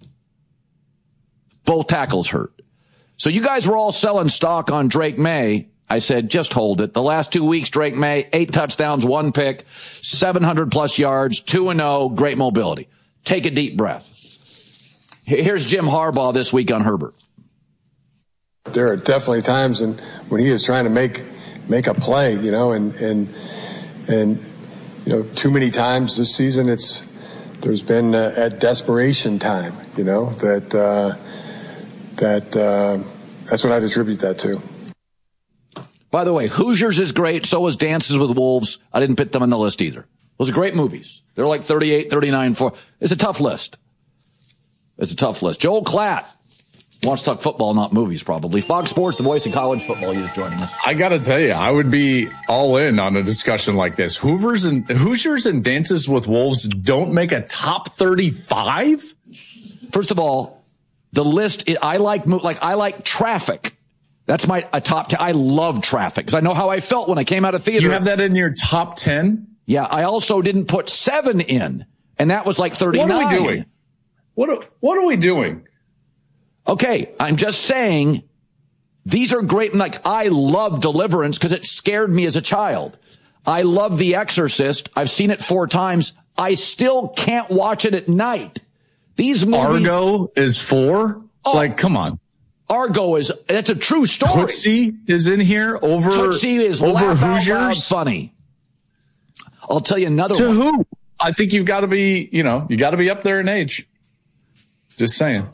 Both tackles hurt. So you guys were all selling stock on Drake May. I said, just hold it. The last two weeks, Drake May, eight touchdowns, one pick, seven hundred plus yards, two and oh, great mobility. Take a deep breath. Here's Jim Harbaugh this week on Herbert. There are definitely times in, when he is trying to make make a play, you know, and and and you know, too many times this season, it's there's been uh, at desperation time, you know, that uh, that uh, that's what I'd attribute that to. By the way, Hoosiers is great. So was Dances with Wolves. I didn't put them on the list either. Those are great movies. They're like thirty-eight, thirty-nine, four. It's a tough list. It's a tough list. Joel Klatt wants to talk football, not movies, probably. Fox Sports, the voice of college football. He is joining us. I got to tell you, I would be all in on a discussion like this. Hoovers and Hoosiers and Dances with Wolves don't make a top thirty-five. First of all, the list, I like, like, I like Traffic. That's my a top ten. I love Traffic because I know how I felt when I came out of theater. You have that in your top ten? Yeah. I also didn't put seven in, and that was like thirty-nine. What are we doing? What are, what are we doing? Okay. I'm just saying these are great. Like, I love Deliverance because it scared me as a child. I love The Exorcist. I've seen it four times. I still can't watch it at night. These movies. Argo is four? Oh, like, come on. Argo is, that's a true story. Tootsie is in here over, Tootsie is over Hoosiers. Hoosiers. Funny. I'll tell you another to one. To who? I think you've got to be, you know, you got to be up there in age. Just saying.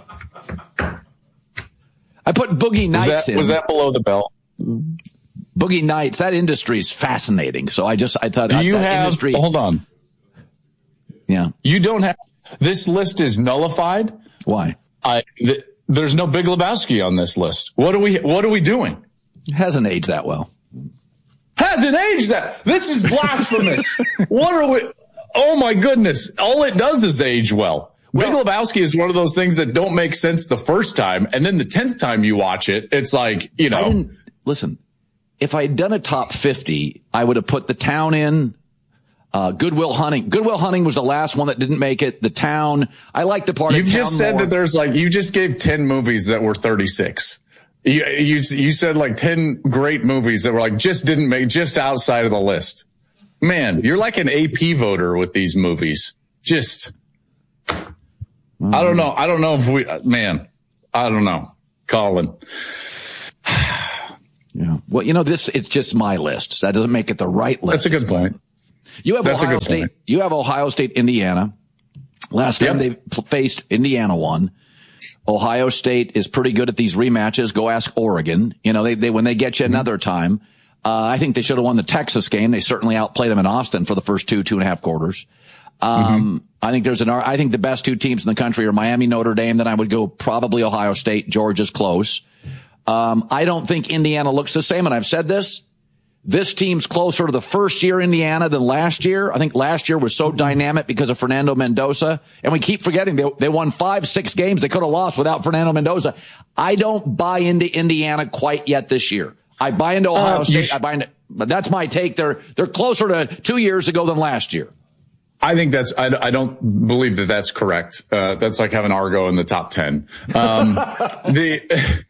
I put Boogie Nights was that, in. Was that below the belt? Boogie Nights, that industry is fascinating. So I just, I thought. Do you that have, industry, hold on. Yeah. You don't have, this list is nullified. Why? I, th- there's no Big Lebowski on this list. What are we, what are we doing? It hasn't aged that well. Hasn't aged that. This is blasphemous. What are we, oh my goodness. All it does is age well. Big Lebowski is one of those things that don't make sense the first time, and then the tenth time you watch it, it's like, you know. I didn't, listen, if I had done a top fifty, I would have put The Town in, uh, Good Will Hunting. Good Will Hunting was the last one that didn't make it. The Town. I like the part You've of Town just said more. that there's like, you just gave ten movies that were thirty-six. You, you, you said like ten great movies that were like, just didn't make, just outside of the list. Man, you're like an A P voter with these movies. Just, mm. I don't know. I don't know if we, man, I don't know. Colin. Yeah. Well, you know, this, it's just my list. So that doesn't make it the right list. That's a good point. You have That's Ohio a good State, point. you have Ohio State, Indiana. Last time yep. they faced, Indiana won. Ohio State is pretty good at these rematches. Go ask Oregon. You know, they, they, when they get you another time, uh, I think they should have won the Texas game. They certainly outplayed them in Austin for the first two, two and a half quarters. Um, mm-hmm. I think there's an, I think the best two teams in the country are Miami, Notre Dame. Then I would go probably Ohio State. Georgia's close. Um, I don't think Indiana looks the same. And I've said this. This team's closer to the first year Indiana than last year. I think last year was so dynamic because of Fernando Mendoza. And we keep forgetting they, they won five, six games they could have lost without Fernando Mendoza. I don't buy into Indiana quite yet this year. I buy into Ohio uh, State. Sh- I buy into, but that's my take. They're, they're closer to two years ago than last year. I think that's, I, I don't believe that that's correct. Uh, that's like having Argo in the top ten. Um, the,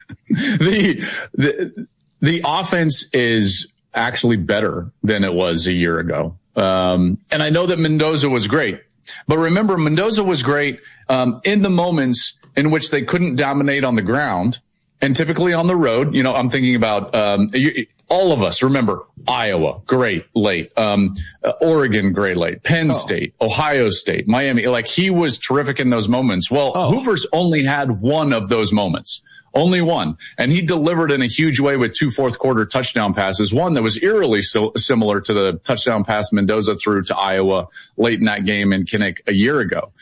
the, the, the offense is actually better than it was a year ago. Um, and I know that Mendoza was great, but remember Mendoza was great, um, in the moments in which they couldn't dominate on the ground and typically on the road. You know, I'm thinking about, um, you, all of us remember Iowa, great late, um, uh, Oregon, great late, Penn oh. State, Ohio State, Miami. Like he was terrific in those moments. Well, oh. Hoover's only had one of those moments. Only one. And he delivered in a huge way with two fourth quarter touchdown passes. One that was eerily so similar to the touchdown pass Mendoza threw to Iowa late in that game in Kinnick a year ago.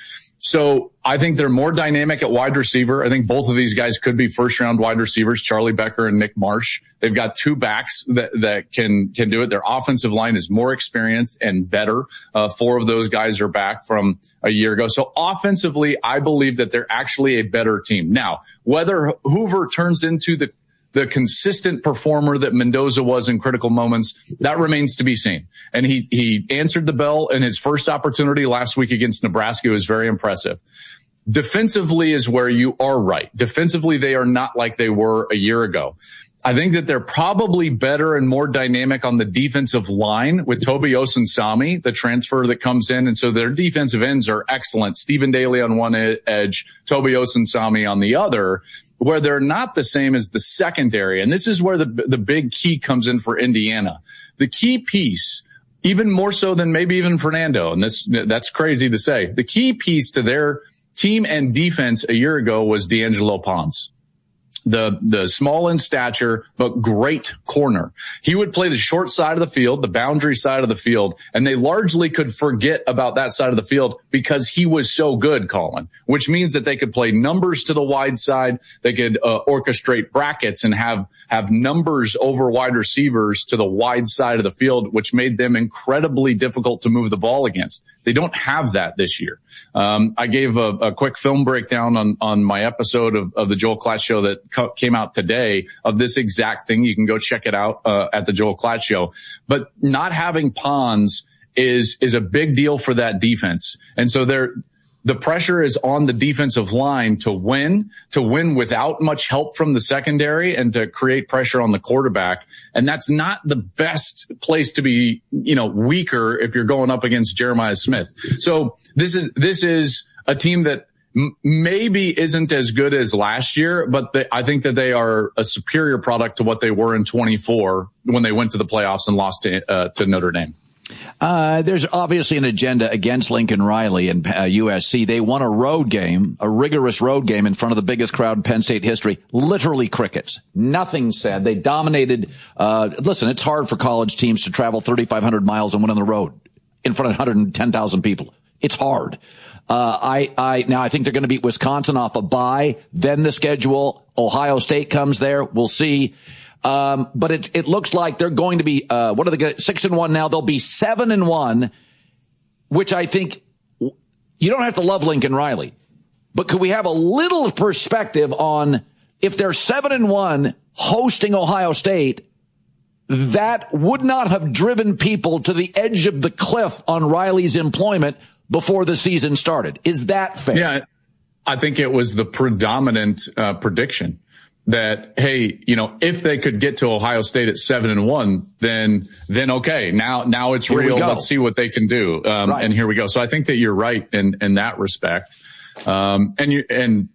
So I think they're more dynamic at wide receiver. I think both of these guys could be first round wide receivers, Charlie Becker and Nick Marsh. They've got two backs that, that can, can do it. Their offensive line is more experienced and better. Uh, four of those guys are back from a year ago. So offensively, I believe that they're actually a better team. Now, whether Hoover turns into the the consistent performer that Mendoza was in critical moments, that remains to be seen. And he, he answered the bell in his first opportunity last week against Nebraska. It was very impressive. Defensively is where you are right. Defensively, they are not like they were a year ago. I think that they're probably better and more dynamic on the defensive line with Toby Osunsami, the transfer that comes in. And so their defensive ends are excellent. Stephen Daly on one edge, Toby Osunsami on the other. Where they're not the same as the secondary. And this is where the, the big key comes in for Indiana. The key piece, even more so than maybe even Fernando, and this, that's crazy to say. The key piece to their team and defense a year ago was D'Angelo Pons. The, the small in stature, but great corner. He would play the short side of the field, the boundary side of the field, and they largely could forget about that side of the field because he was so good, Colin, which means that they could play numbers to the wide side. They could uh, orchestrate brackets and have, have numbers over wide receivers to the wide side of the field, which made them incredibly difficult to move the ball against. They don't have that this year. Um, I gave a, a quick film breakdown on, on my episode of, of the Joel Klatt Show that co- came out today of this exact thing. You can go check it out uh, at the Joel Klatt Show. But not having Pons is is a big deal for that defense. And so they're the pressure is on the defensive line to win, to win without much help from the secondary and to create pressure on the quarterback. And that's not the best place to be, you know, weaker if you're going up against Jeremiah Smith. So this is, this is a team that m- maybe isn't as good as last year, but they, I think that they are a superior product to what they were in twenty-four when they went to the playoffs and lost to, uh, to Notre Dame. Uh, there's obviously an agenda against Lincoln Riley and uh, U S C. They won a road game, a rigorous road game in front of the biggest crowd in Penn State history. Literally crickets. Nothing said. They dominated. Uh, listen, it's hard for college teams to travel thirty-five hundred miles and win on the road in front of one hundred ten thousand people. It's hard. Uh, I, I, now I think they're going to beat Wisconsin off a bye. Then the schedule, Ohio State comes there. We'll see. Um, but it, it looks like they're going to be, uh, what are they, six and one now? They'll be seven and one, which I think you don't have to love Lincoln Riley. but could we have a little perspective on if they're seven and one hosting Ohio State? That would not have driven people to the edge of the cliff on Riley's employment before the season started. Is that fair? Yeah, I think it was the predominant uh, prediction that, hey, you know, if they could get to Ohio State at seven and one, then then okay, now now it's Here real. Let's see what they can do. Um, right. And here we go. So I think that you're right in in that respect. Um, and you and.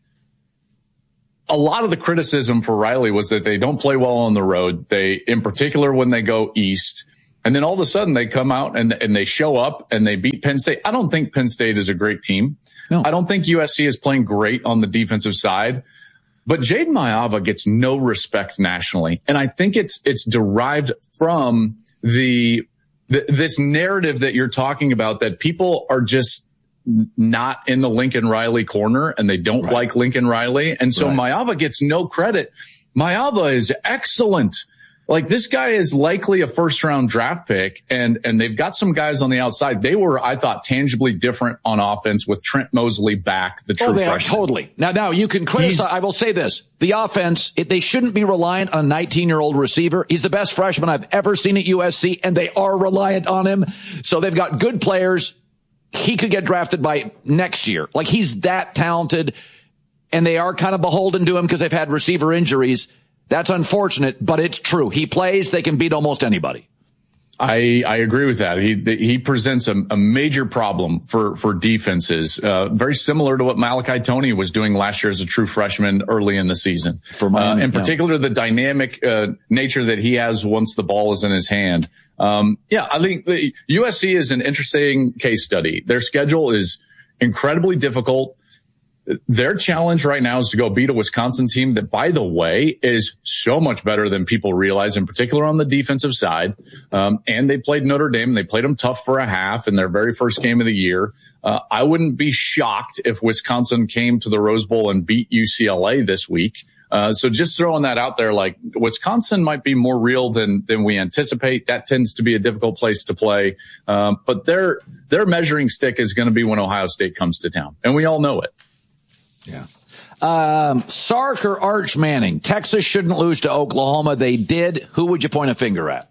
A lot of the criticism for Riley was that they don't play well on the road. They, in particular, when they go east, and then all of a sudden they come out and, and they show up and they beat Penn State. I don't think Penn State is a great team. No. I don't think U S C is playing great on the defensive side, but Jaden Maiava gets no respect nationally. And I think it's, it's derived from the, the, this narrative that you're talking about, that people are just not in the Lincoln Riley corner and they don't right. like Lincoln Riley. And so right. Maiava gets no credit. Maiava is excellent. Like, this guy is likely a first round draft pick, and, and they've got some guys on the outside. They were, I thought, tangibly different on offense with Trent Mosley back, the true oh, they freshman. Are, totally. Now, now you can criticize. He's, I will say this. The offense, it, they shouldn't be reliant on a nineteen year old receiver. He's the best freshman I've ever seen at U S C, and they are reliant on him. So they've got good players. He could get drafted by next year. Like, he's that talented, and they are kind of beholden to him because they've had receiver injuries. That's unfortunate, but it's true. He plays, they can beat almost anybody. I, I agree with that. He, he presents a, a major problem for, for defenses, uh, very similar to what Malachi Toney was doing last year as a true freshman early in the season. For Miami, uh, in particular, yeah. the dynamic, uh, nature that he has once the ball is in his hand. Um, yeah, I think the U S C is an interesting case study. Their schedule is incredibly difficult. Their challenge right now is to go beat a Wisconsin team that, by the way, is so much better than people realize, in particular on the defensive side. Um, and they played Notre Dame. They played them tough for a half in their very first game of the year. Uh, I wouldn't be shocked if Wisconsin came to the Rose Bowl and beat U C L A this week. Uh, so just throwing that out there, like, Wisconsin might be more real than, than we anticipate. That tends to be a difficult place to play. Um, but their, their measuring stick is going to be when Ohio State comes to town. And we all know it. Yeah. Um, Sark or Arch Manning? Texas shouldn't lose to Oklahoma. They did. Who would you point a finger at?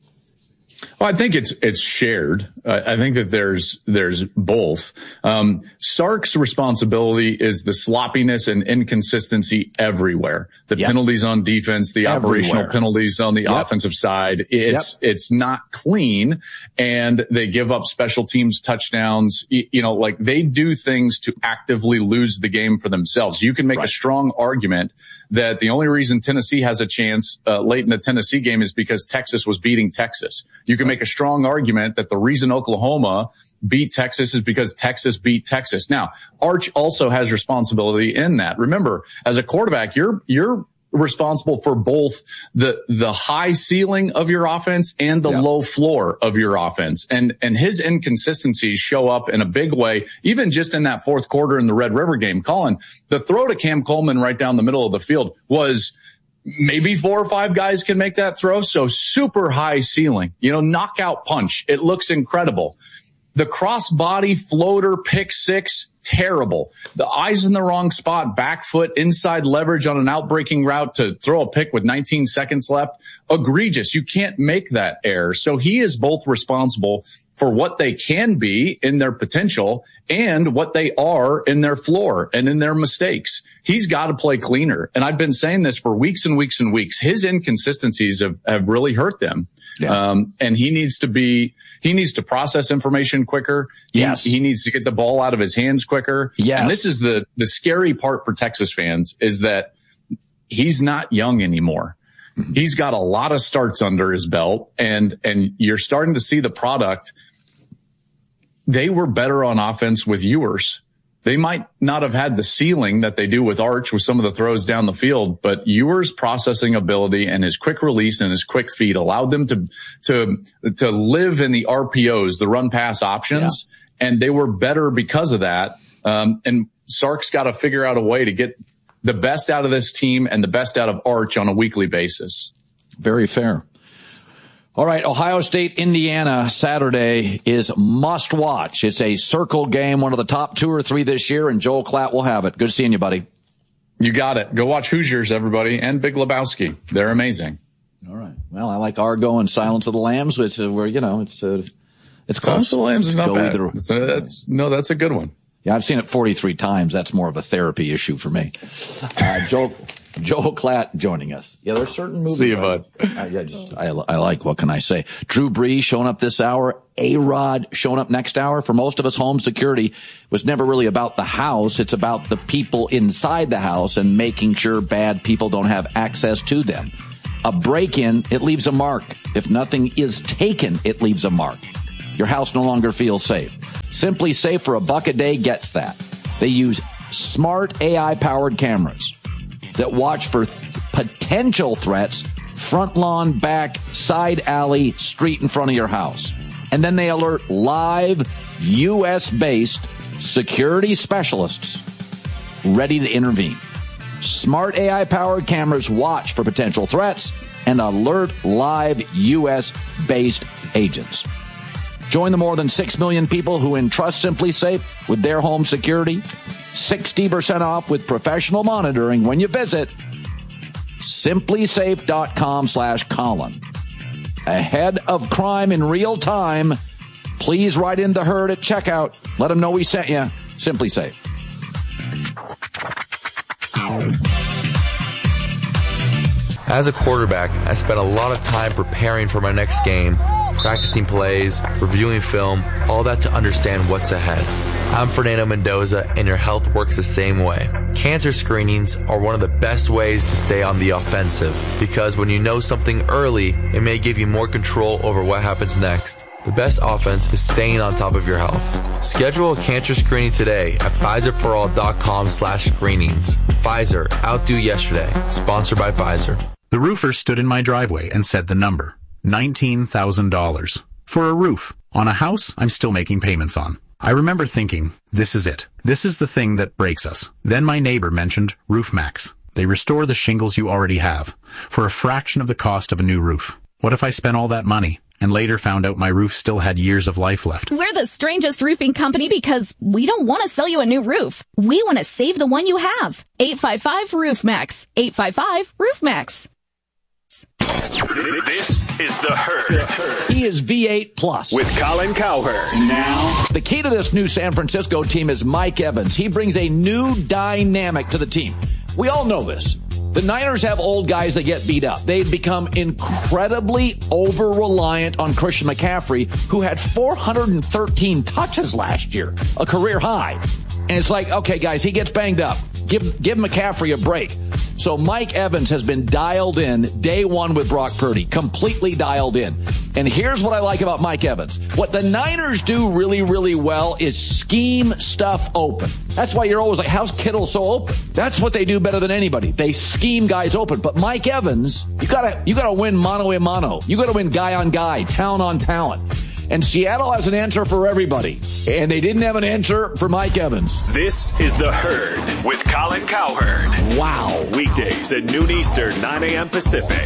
Well, I think it's it's shared. Uh, I think that there's there's both. Um, Sark's responsibility is the sloppiness and inconsistency everywhere. The yep. penalties on defense, the Everywhere. operational penalties on the yep. offensive side. It's yep. it's not clean, and they give up special teams touchdowns. You, you know, like, they do things to actively lose the game for themselves. You can make right. a strong argument that the only reason Tennessee has a chance uh, late in the Tennessee game is because Texas was beating Texas. You can make a strong argument that the reason Oklahoma beat Texas is because Texas beat Texas. Now, Arch also has responsibility in that. Remember, as a quarterback, you're, you're responsible for both the, the high ceiling of your offense and the yeah. low floor of your offense. And, and his inconsistencies show up in a big way, even just in that fourth quarter in the Red River game. Colin, the throw to Cam Coleman right down the middle of the field was, maybe four or five guys can make that throw. So super high ceiling, you know, knockout punch. It looks incredible. The cross-body floater pick six, terrible. The eyes in the wrong spot, back foot, inside leverage on an outbreaking route to throw a pick with nineteen seconds left. Egregious. You can't make that error. So he is both responsible for what they can be in their potential and what they are in their floor and in their mistakes. He's got to play cleaner. And I've been saying this for weeks and weeks and weeks. His inconsistencies have, have really hurt them. Yeah. Um, and he needs to be, he needs to process information quicker. Yes. He, he needs to get the ball out of his hands quicker. Yes. And this is the, the scary part for Texas fans, is that he's not young anymore. Mm-hmm. He's got a lot of starts under his belt, and, and you're starting to see the product. They were better on offense with Ewers. They might not have had the ceiling that they do with Arch with some of the throws down the field, but Ewers' processing ability and his quick release and his quick feet allowed them to, to, to live in the R P Os, the run pass options. Yeah. And they were better because of that. Um, and Sark's got to figure out a way to get the best out of this team and the best out of Arch on a weekly basis. Very fair. All right, Ohio State, Indiana, Saturday is must watch. It's a circle game, one of the top two or three this year, and Joel Klatt will have it. Good seeing you, buddy. You got it. Go watch Hoosiers, everybody, and Big Lebowski. They're amazing. All right. Well, I like Argo and Silence of the Lambs, which uh, where you know it's uh, it's close. Silence of the Lambs is not Go bad. either. It's a, that's, no, that's a good one. Yeah, I've seen it forty-three times. That's more of a therapy issue for me. Uh, Joel, Joel Klatt joining us. Yeah, there's certain movies. See you, bud. I, yeah, just, I, I like, what can I say? Drew Brees showing up this hour. A-Rod showing up next hour. For most of us, home security was never really about the house. It's about the people inside the house and making sure bad people don't have access to them. A break-in, it leaves a mark. If nothing is taken, it leaves a mark. Your house no longer feels safe. Simply Safe for a buck a day gets that. They use smart A I-powered cameras that watch for th- potential threats front lawn, back, side alley, street in front of your house. And then they alert live U S-based security specialists ready to intervene. Smart A I-powered cameras watch for potential threats and alert live U S-based agents. Join the more than six million people who entrust Simply Safe with their home security. sixty percent off with professional monitoring when you visit simplysafe.com slash Colin. Ahead of crime in real time, please write in the herd at checkout. Let them know we sent you. Simply Safe. As a quarterback, I spent a lot of time preparing for my next game, practicing plays, reviewing film, all that to understand what's ahead. I'm Fernando Mendoza, and your health works the same way. Cancer screenings are one of the best ways to stay on the offensive, because when you know something early, it may give you more control over what happens next. The best offense is staying on top of your health. Schedule a cancer screening today at Pfizerforall.com slash screenings. Pfizer, outdo yesterday. Sponsored by Pfizer. The roofer stood in my driveway and said the number. nineteen thousand dollars. For a roof. On a house I'm still making payments on. I remember thinking, this is it. This is the thing that breaks us. Then my neighbor mentioned RoofMax. They restore the shingles you already have for a fraction of the cost of a new roof. What if I spent all that money and later found out my roof still had years of life left? We're the strangest roofing company because we don't want to sell you a new roof. We want to save the one you have. eight five five RoofMax. eight five five RoofMax. This is The Herd. He is V eight plus. With Colin Cowherd. Now, the key to this new San Francisco team is Mike Evans. He brings a new dynamic to the team. We all know this. The Niners have old guys that get beat up. They've become incredibly over-reliant on Christian McCaffrey, who had four hundred thirteen touches last year, a career high. And it's like, okay, guys, he gets banged up. Give, give McCaffrey a break. So Mike Evans has been dialed in day one with Brock Purdy, completely dialed in. And here's what I like about Mike Evans. What the Niners do really, really well is scheme stuff open. That's why you're always like, how's Kittle so open? That's what they do better than anybody. They scheme guys open. But Mike Evans, you gotta, you gotta win mano a mano. You gotta win guy on guy, talent on talent. And Seattle has an answer for everybody. And they didn't have an answer for Mike Evans. This is The Herd with Colin Cowherd. Wow. Weekdays at noon Eastern, nine a.m. Pacific.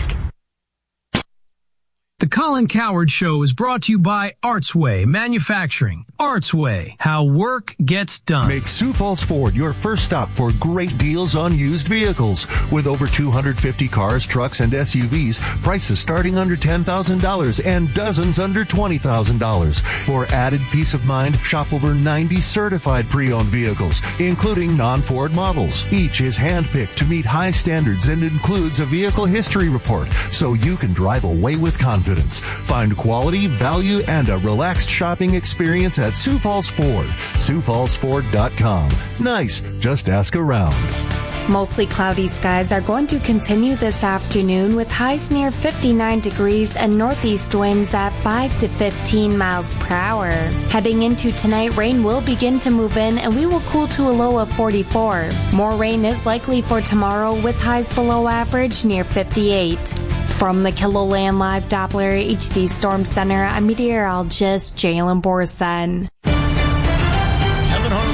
The Colin Cowherd Show is brought to you by Artsway Manufacturing. Artsway, how work gets done. Make Sioux Falls Ford your first stop for great deals on used vehicles. With over two hundred fifty cars, trucks, and S U Vs, prices starting under ten thousand dollars and dozens under twenty thousand dollars. For added peace of mind, shop over ninety certified pre-owned vehicles, including non-Ford models. Each is handpicked to meet high standards and includes a vehicle history report, so you can drive away with confidence. Find quality, value, and a relaxed shopping experience at Sioux Falls Ford. Sioux Falls Ford dot com. Nice. Just ask around. Mostly cloudy skies are going to continue this afternoon with highs near fifty-nine degrees and northeast winds at five to fifteen miles per hour. Heading into tonight, rain will begin to move in and we will cool to a low of forty-four. More rain is likely for tomorrow with highs below average near fifty-eight. From the KiloLand Live Doppler H D Storm Center, I'm meteorologist Jalen Borson. Kevin Harlan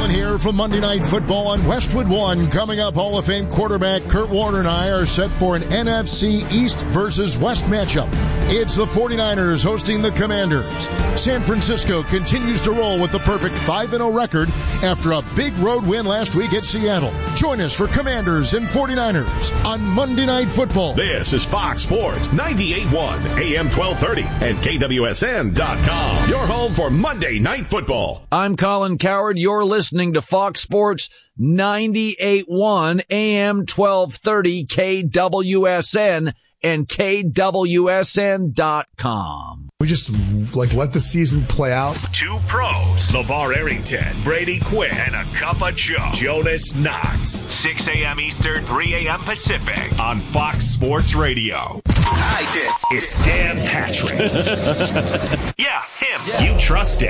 Colin here from Monday Night Football on Westwood One. Coming up, Hall of Fame quarterback Kurt Warner and I are set for an N F C East versus West matchup. It's the forty-niners hosting the Commanders. San Francisco continues to roll with the perfect five and oh record after a big road win last week at Seattle. Join us for Commanders and forty-niners on Monday Night Football. This is Fox Sports ninety-eight point one, A M twelve thirty, and K W S N dot com. Your home for Monday Night Football. I'm Colin Coward. You're listening to Fox Sports ninety-eight point one, A M twelve thirty, K W S N, and K W S N dot com. We just, like, let the season play out. Two pros, LeVar Arrington, Brady Quinn, and a cup of Joe, Jonas Knox. six a.m. Eastern, three a.m. Pacific on Fox Sports Radio. I did. It's Dan Patrick. Yeah, him. Yeah. You trust him.